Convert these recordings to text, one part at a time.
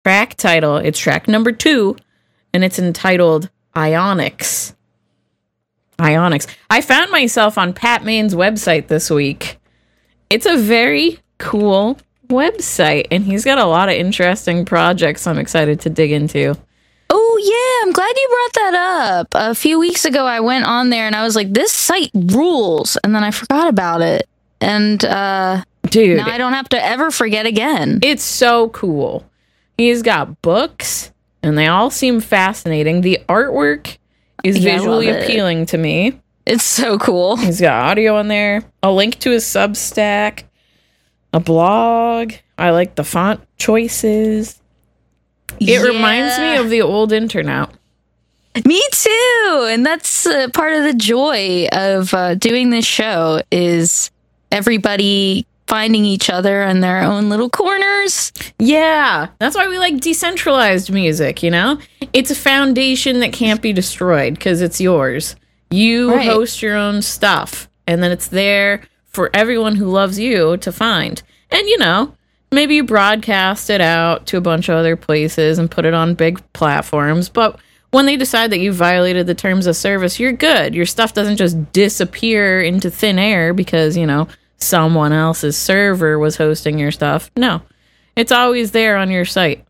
track title. It's track number 2, and it's entitled Ionics. Ionics. I found myself on Pat Main's website this week. It's a very cool website, and he's got a lot of interesting projects I'm excited to dig into. Oh, yeah, I'm glad you brought that up. A few weeks ago, I went on there, and I was like, this site rules, and then I forgot about it. And, dude, now I don't have to ever forget again. It's so cool. He's got books, and they all seem fascinating. The artwork is visually appealing to me. It's so cool. He's got audio on there, a link to his Substack, a blog. I like the font choices. It reminds me of the old internet. Me too. And that's part of the joy of doing this show is everybody finding each other in their own little corners. Yeah, that's why we like decentralized music, you know? It's a foundation that can't be destroyed because it's yours. You host your own stuff, and then it's there for everyone who loves you to find. And, you know, maybe you broadcast it out to a bunch of other places and put it on big platforms, but when they decide that you violated the terms of service, you're good. Your stuff doesn't just disappear into thin air because, you know, someone else's server was hosting your stuff. No, it's always there on your site.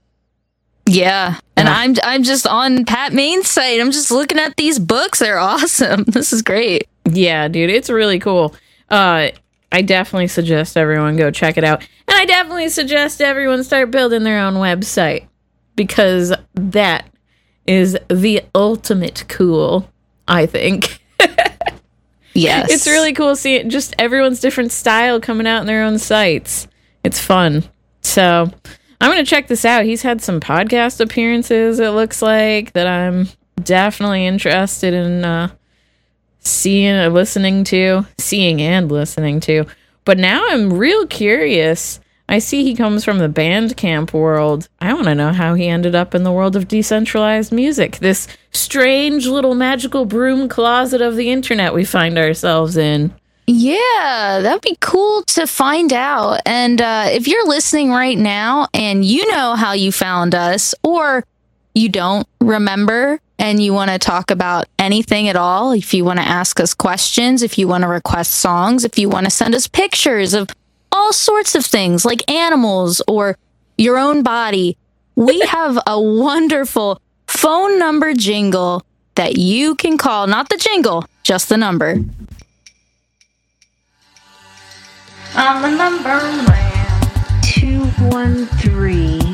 Yeah, and I'm just on Pat Main's site. I'm just looking at these books. They're awesome. This is great. Yeah, dude, it's really cool. I definitely suggest everyone go check it out. And I definitely suggest everyone start building their own website because that is the ultimate cool, I think. Yes. It's really cool seeing just everyone's different style coming out in their own sites. It's fun. So I'm going to check this out. He's had some podcast appearances, it looks like, that I'm definitely interested in seeing and listening to. But now I'm real curious. I see he comes from the Bandcamp world. I want to know how he ended up in the world of decentralized music. This strange little magical broom closet of the internet we find ourselves in. Yeah, that'd be cool to find out. And if you're listening right now and you know how you found us, or you don't remember and you want to talk about anything at all, if you want to ask us questions, if you want to request songs, if you want to send us pictures of all sorts of things like animals or your own body, we have a wonderful phone number jingle that you can call. Not the jingle, just the number. I'm the number man. 213